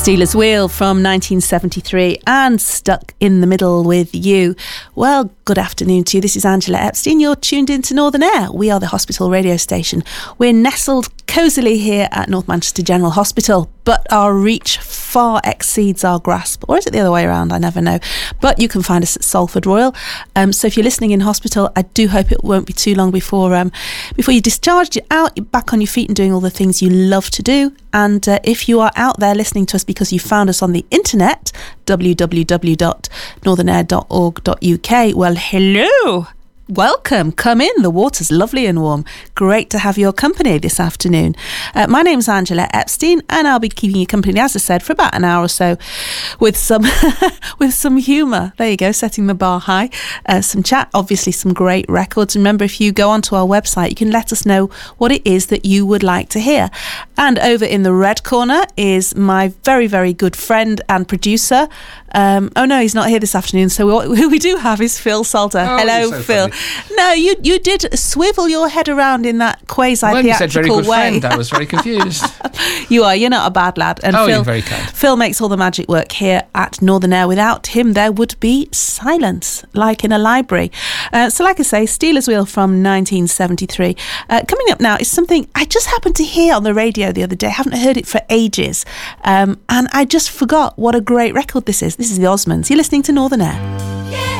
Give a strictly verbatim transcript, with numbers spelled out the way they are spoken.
Stealers Wheel from nineteen seventy-three and Stuck in the Middle with You. Well, good afternoon to you. This is Angela Epstein. You're tuned into Northern Air. We are the hospital radio station. We're nestled cosily here at North Manchester General Hospital, but our reach far exceeds our grasp. Or is it the other way around? I never know. But you can find us at Salford Royal. Um, so if you're listening in hospital, I do hope it won't be too long before um, before you're discharged, you're out, you're back on your feet and doing all the things you love to do. And uh, if you are out there listening to us because you found us on the internet, w w w dot northern air dot org dot u k, well, hello. Welcome, come in, the water's lovely and warm. Great to have your company this afternoon. Uh, my name's Angela Epstein and I'll be keeping you company, as I said, for about an hour or so with some with some humour. There you go, setting the bar high. Uh, some chat, obviously some great records. Remember, if you go onto our website, you can let us know what it is that you would like to hear. And over in the red corner is my very, very good friend and producer. Um, oh no, he's not here this afternoon, so what we do have is Phil Salter. Oh, hello, so Phil. funny. No, you you did swivel your head around in that quasi-theatrical when you said very good way. friend, I was very confused. You are, you're not a bad lad. And oh, Phil, you're very kind. Phil makes all the magic work here at Northern Air. Without him, there would be silence, like in a library. Uh, so like I say, Stealers Wheel from nineteen seventy-three. Uh, coming up now is something I just happened to hear on the radio the other day. I haven't heard it for ages. Um, and I just forgot what a great record this is. This is the Osmonds. You're listening to Northern Air.